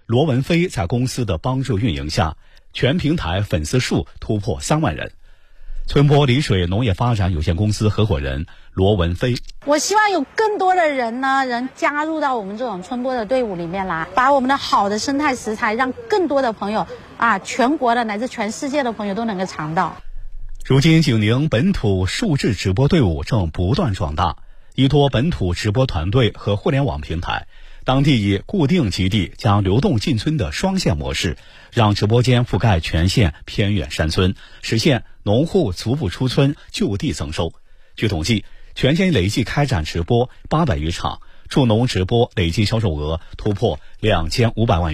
罗文飞在公司的帮助运营下，全平台粉丝数突破3万人。村播丽水农业发展有限公司合伙人罗文飞： 我希望有更多的人加入到我们这种村播的队伍里面来，把我们的好的生态食材让更多的朋友全国的乃至全世界的朋友都能够尝到。 如今景宁本土数字直播队伍正不断壮大，依托本土直播团队和互联网平台，当地以固定基地加流动进村的双线模式，让直播间覆盖全县偏远山村，实现农户足不出村就地增收。据统计，全县累计开展直播800余场，助农直播累计销售额突破2500万元。